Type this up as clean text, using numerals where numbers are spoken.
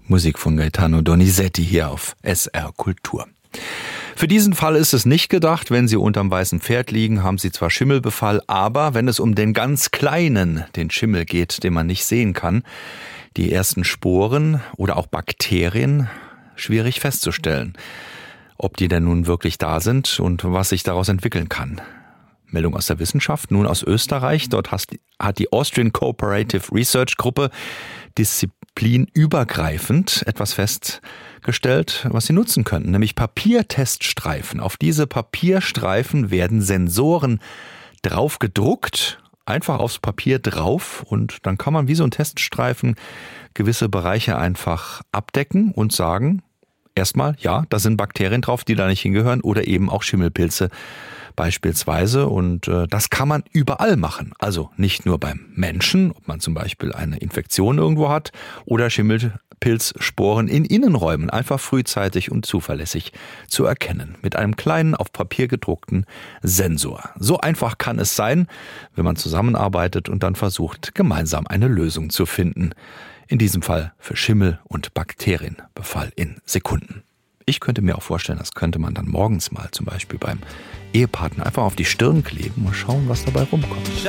Musik von Gaetano Donizetti hier auf SR Kultur. Für diesen Fall ist es nicht gedacht. Wenn Sie unterm weißen Pferd liegen, haben Sie zwar Schimmelbefall, aber wenn es um den ganz kleinen, den Schimmel geht, den man nicht sehen kann, die ersten Sporen oder auch Bakterien, schwierig festzustellen, ob die denn nun wirklich da sind und was sich daraus entwickeln kann. Meldung aus der Wissenschaft, nun aus Österreich. Dort hat die Austrian Cooperative Research Gruppe disziplinübergreifend etwas festgestellt, was sie nutzen könnten, nämlich Papierteststreifen. Auf diese Papierstreifen werden Sensoren drauf gedruckt, einfach aufs Papier drauf, und dann kann man wie so ein Teststreifen gewisse Bereiche einfach abdecken und sagen, erstmal, ja, da sind Bakterien drauf, die da nicht hingehören, oder eben auch Schimmelpilze beispielsweise. Und das kann man überall machen. Also nicht nur beim Menschen, ob man zum Beispiel eine Infektion irgendwo hat oder Schimmelpilzsporen in Innenräumen, einfach frühzeitig und zuverlässig zu erkennen. Mit einem kleinen, auf Papier gedruckten Sensor. So einfach kann es sein, wenn man zusammenarbeitet und dann versucht, gemeinsam eine Lösung zu finden. In diesem Fall für Schimmel- und Bakterienbefall in Sekunden. Ich könnte mir auch vorstellen, das könnte man dann morgens mal zum Beispiel beim Ehepartner einfach auf die Stirn kleben und schauen, was dabei rumkommt.